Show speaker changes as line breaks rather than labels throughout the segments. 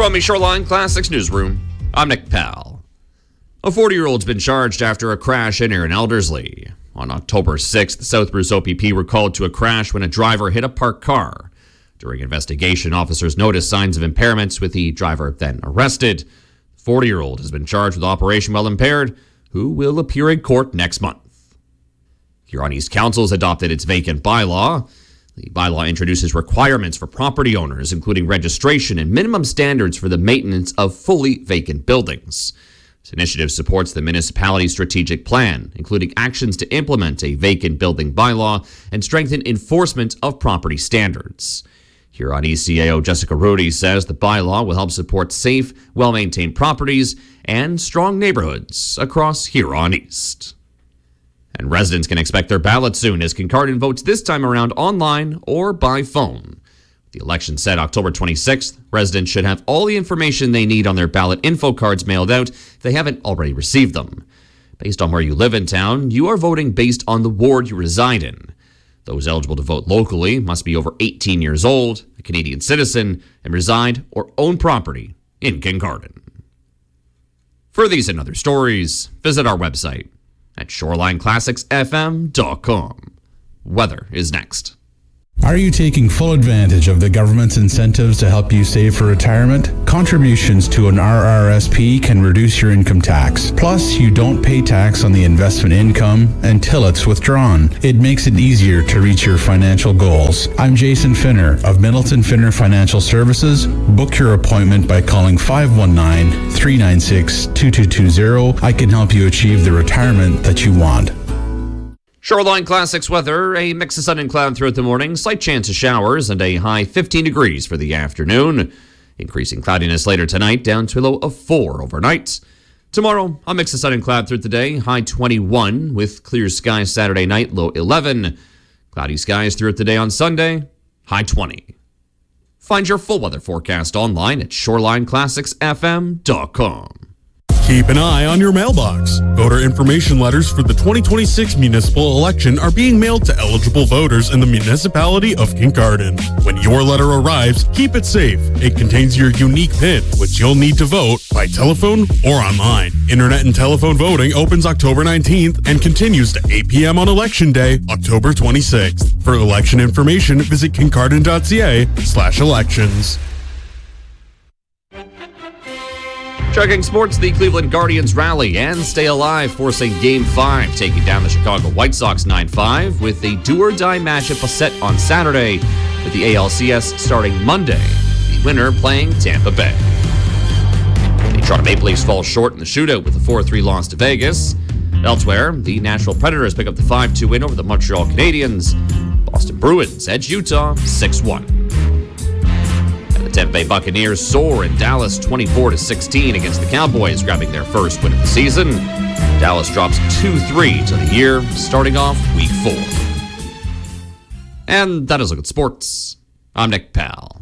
From the Shoreline Classics newsroom, I'm Nick Powell. A 40-year-old's been charged after a crash near Elderslie. On October 6th, the South Bruce OPP were called to a crash when a driver hit a parked car. During investigation, officers noticed signs of impairments, with the driver then arrested. The 40-year-old has been charged with operation while impaired, who will appear in court next month. Huron East Council has adopted its vacant bylaw. The bylaw introduces requirements for property owners, including registration and minimum standards for the maintenance of fully vacant buildings. This initiative supports the municipality's strategic plan, including actions to implement a vacant building bylaw and strengthen enforcement of property standards. Huron East CAO Jessica Rudy says the bylaw will help support safe, well-maintained properties and strong neighborhoods across Huron East. And residents can expect their ballots soon as Kincardine votes this time around online or by phone. The election set October 26th. Residents should have all the information they need on their ballot info cards mailed out if they haven't already received them. Based on where you live in town, you are voting based on the ward you reside in. Those eligible to vote locally must be over 18 years old, a Canadian citizen, and reside or own property in Kincardine. For these and other stories, visit our website at shorelineclassicsfm.com. Weather is next.
Are you taking full advantage of the government's incentives to help you save for retirement? Contributions to an RRSP can reduce your income tax. Plus, you don't pay tax on the investment income until it's withdrawn. It makes it easier to reach your financial goals. I'm Jason Finner of Middleton Finner Financial Services. Book your appointment by calling 519-396-2220. I can help you achieve the retirement that you want.
Shoreline Classics weather, a mix of sun and cloud throughout the morning, slight chance of showers, and a high 15 degrees for the afternoon. Increasing cloudiness later tonight, down to a low of 4 overnight. Tomorrow, a mix of sun and cloud throughout the day, high 21, with clear skies Saturday night, low 11. Cloudy skies throughout the day on Sunday, high 20. Find your full weather forecast online at shorelineclassicsfm.com.
Keep an eye on your mailbox. Voter information letters for the 2026 municipal election are being mailed to eligible voters in the municipality of Kincardine. When your letter arrives, keep it safe. It contains your unique PIN, which you'll need to vote by telephone or online. Internet and telephone voting opens October 19th and continues to 8 p.m. on Election Day, October 26th. For election information, visit kincardine.ca/elections.
Checking sports, the Cleveland Guardians rally and stay alive, forcing Game 5, taking down the Chicago White Sox 9-5 with a do-or-die matchup set on Saturday, with the ALCS starting Monday, the winner playing Tampa Bay. The Toronto Maple Leafs fall short in the shootout with a 4-3 loss to Vegas. Elsewhere, the Nashville Predators pick up the 5-2 win over the Montreal Canadiens. Boston Bruins edge Utah 6-1. The Tampa Bay Buccaneers soar in Dallas 24-16 against the Cowboys, grabbing their first win of the season. Dallas drops 2-3 to the year, starting off Week 4. And that is a look at sports. I'm Nick Powell.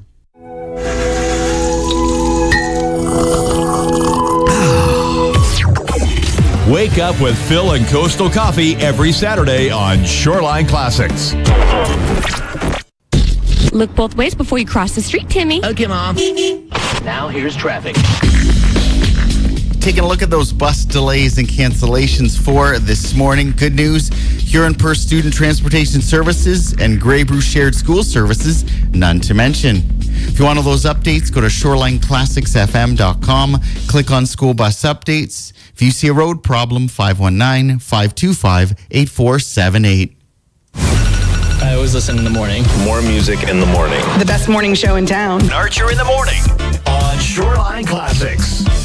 Wake up with Phil and Coastal Coffee every Saturday on Shoreline Classics.
Look both ways before you cross the street, Timmy.
Okay, Mom.
Now here's traffic.
Taking a look at those bus delays and cancellations for this morning. Good news, Huron Per Student Transportation Services and Grey Bruce Shared School Services, none to mention. If you want all those updates, go to shorelineclassicsfm.com. Click on School Bus Updates. If you see a road problem, 519-525-8478.
I always listen in the morning.
More music in the morning.
The best morning show in town.
Archer in the morning on Shoreline Classics.